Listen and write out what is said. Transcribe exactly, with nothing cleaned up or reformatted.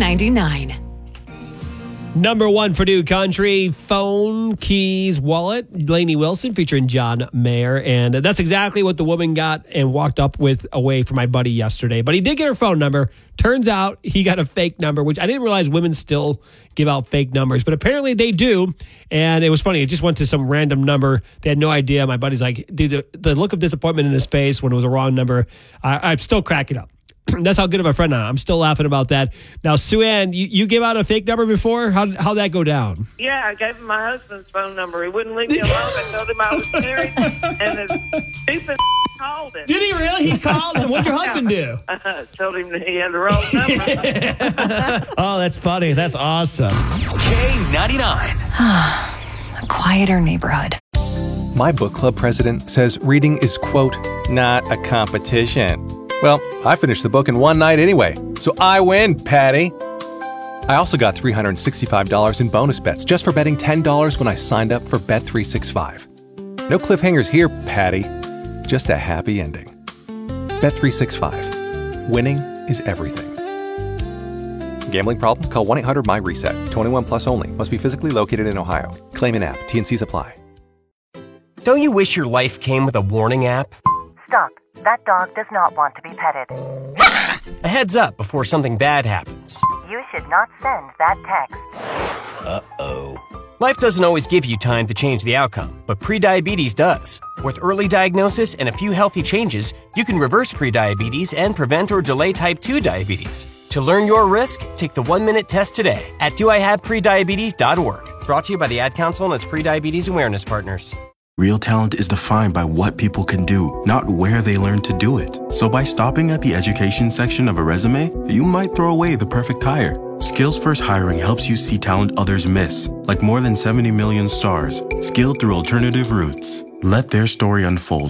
ninety-nine. Number one for New Country, Phone, Keys, Wallet, Lainey Wilson featuring John Mayer. And that's exactly what the woman got and walked up with away from my buddy yesterday. But he did get her phone number. Turns out he got a fake number, which I didn't realize women still give out fake numbers. But apparently they do. And it was funny. It just went to some random number. They had no idea. My buddy's like, dude, the, the look of disappointment in his face when it was a wrong number, I, I'm still cracking up. That's how good of a friend I am. I'm still laughing about that. Now, Sue Ann, you, you gave out a fake number before? How how'd that go down? Yeah, I gave him my husband's phone number. He wouldn't leave me alone. I told him I was married, and his stupid called it. Did he really? He called? And what'd your husband do? I told him that he had the wrong number. Oh, that's funny. That's awesome. K ninety-nine. A quieter neighborhood. My book club president says reading is, quote, not a competition. Well, I finished the book in one night anyway, so I win, Patty. I also got three hundred sixty-five dollars in bonus bets just for betting ten dollars when I signed up for Bet three sixty-five. No cliffhangers here, Patty. Just a happy ending. Bet three sixty-five. Winning is everything. Gambling problem? Call one eight hundred M Y reset. twenty-one plus only. Must be physically located in Ohio. Claim in app. T N Cs apply. Don't you wish your life came with a warning app? Stop. That dog does not want to be petted. A heads up before something bad happens. You should not send that text. Uh-oh. Life doesn't always give you time to change the outcome, but prediabetes does. With early diagnosis and a few healthy changes, you can reverse prediabetes and prevent or delay type two diabetes. To learn your risk, take the one-minute test today at do I have prediabetes dot org. Brought to you by the Ad Council and its prediabetes awareness partners. Real talent is defined by what people can do, not where they learn to do it. So by stopping at the education section of a resume, you might throw away the perfect hire. Skills First Hiring helps you see talent others miss, like more than seventy million stars, skilled through alternative routes. Let their story unfold